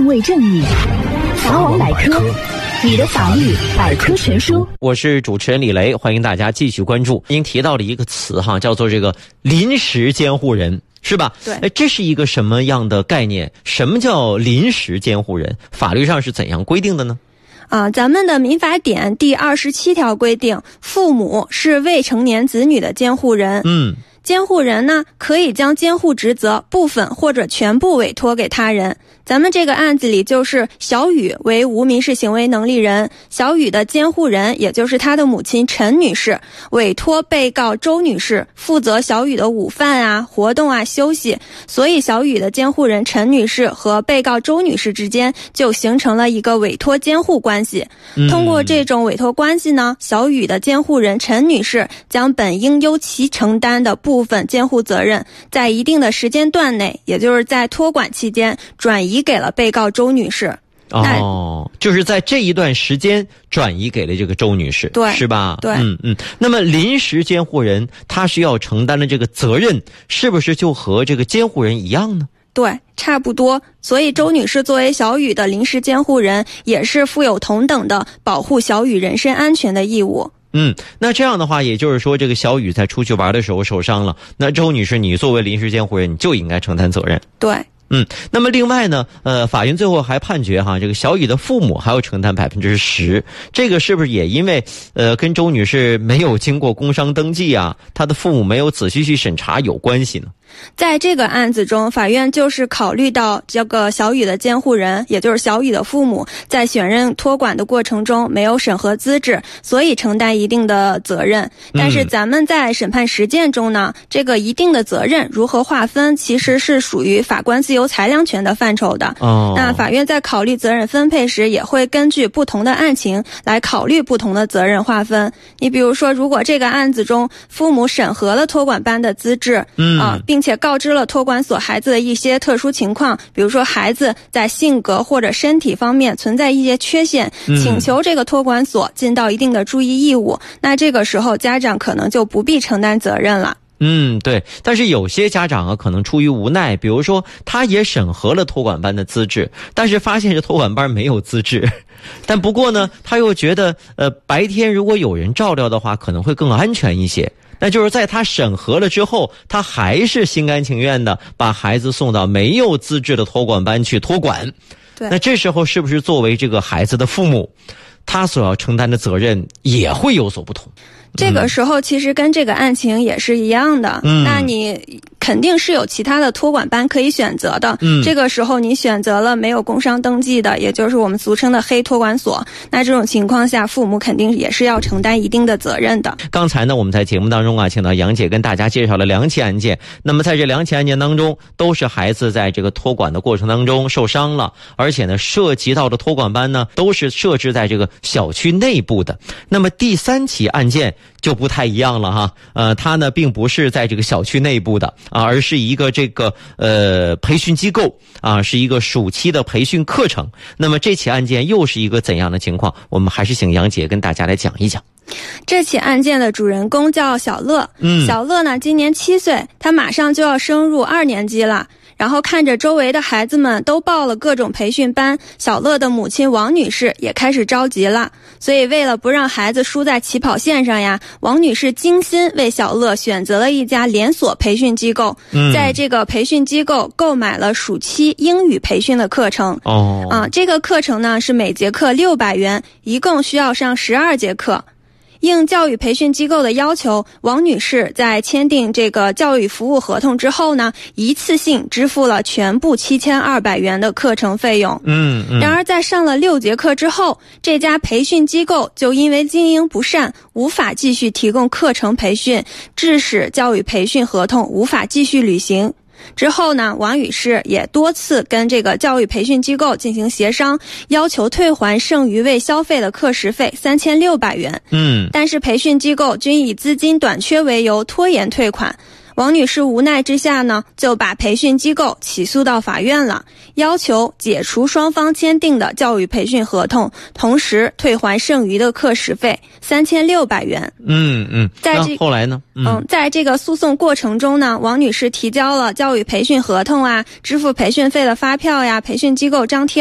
捍卫正义。法网百科，你的法律百科全书。 我是主持人李雷，欢迎大家继续关注。您提到了一个词哈，叫做这个临时监护人，是吧？ 对。 这是一个什么样的概念？什么叫临时监护人？法律上是怎样规定的呢？ 咱们的民法典第27条规定，父母是未成年子女的监护人。监护人呢，可以将监护职责部分或者全部委托给他人。咱们这个案子里就是小雨为无民事行为能力人，小雨的监护人也就是他的母亲陈女士委托被告周女士负责小雨的午饭啊、活动啊、休息，所以小雨的监护人陈女士和被告周女士之间就形成了一个委托监护关系。通过这种委托关系呢，小雨的监护人陈女士将本应由其承担的部分监护责任，在一定的时间段内，也就是在托管期间转移给了被告周女士。 就是在这一段时间转移给了这个周女士， 对， 是吧？ 对， 那么临时监护人他需要承担的这个责任，是不是就和这个监护人一样呢？ 对，差不多。所以周女士作为小雨的临时监护人，也是负有同等的保护小雨人身安全的义务。 那这样的话，也就是说，这个小雨在出去玩的时候受伤了，那周女士，你作为临时监护人，你就应该承担责任。 对。 那么另外呢，法院最后还判决这个小雨的父母还要承担10%，这个是不是也因为跟周女士没有经过工商登记啊，她的父母没有仔细去审查有关系呢？ 在这个案子中，法院就是考虑到这个小雨的监护人，也就是小雨的父母，在选任托管的过程中没有审核资质，所以承担一定的责任。但是咱们在审判实践中呢，这个一定的责任如何划分，其实是属于法官自由裁量权的范畴的。那法院在考虑责任分配时，也会根据不同的案情来考虑不同的责任划分。你比如说，如果这个案子中父母审核了托管班的资质，并且告知了托管所孩子的一些特殊情况，比如说孩子在性格或者身体方面存在一些缺陷，请求这个托管所尽到一定的注意义务，那这个时候家长可能就不必承担责任了。 对，但是有些家长可能出于无奈，比如说他也审核了托管班的资质，但是发现这托管班没有资质，但不过呢，他又觉得白天如果有人照料的话可能会更安全一些，那就是在他审核了之后，他还是心甘情愿的把孩子送到没有资质的托管班去托管。 对， 那这时候是不是作为这个孩子的父母，他所要承担的责任也会有所不同？ 这个时候其实跟这个案情也是一样的。那你肯定是有其他的托管班可以选择的。这个时候你选择了没有工商登记的，也就是我们俗称的黑托管所，那这种情况下父母肯定也是要承担一定的责任的。 刚才呢，我们在节目当中请到杨姐跟大家介绍了2起案件。那么在这2起案件当中，都是孩子在这个托管的过程当中受伤了，而且呢涉及到的托管班呢都是设置在这个小区内部的。那么第3起案件就不太一样了哈，它呢并不是在这个小区内部的而是一个这个培训机构是一个暑期的培训课程。那么这起案件又是一个怎样的情况？我们还是请杨姐跟大家来讲一讲。 这起案件的主人公叫小乐，小乐呢今年7岁，他马上就要升入2年级了。然后看着周围的孩子们都报了各种培训班，小乐的母亲王女士也开始着急了。所以为了不让孩子输在起跑线上呀，王女士精心为小乐选择了一家连锁培训机构，在这个培训机构购买了暑期英语培训的课程。这个课程呢是每节课600元，一共需要上12节课。应教育培训机构的要求，王女士在签订这个教育服务合同之后呢，一次性支付了全部7200元的课程费用。然而在上了6节课之后，这家培训机构就因为经营不善，无法继续提供课程培训，致使教育培训合同无法继续履行。之后呢，王女士也多次跟这个教育培训机构进行协商，要求退还剩余未消费的课时费3600元。但是培训机构均以资金短缺为由拖延退款。王女士无奈之下呢，就把培训机构起诉到法院了，要求解除双方签订的教育培训合同，同时退还剩余的课时费3600元。 那后来呢？ 在这个诉讼过程中呢，王女士提交了教育培训合同啊、支付培训费的发票呀、培训机构张贴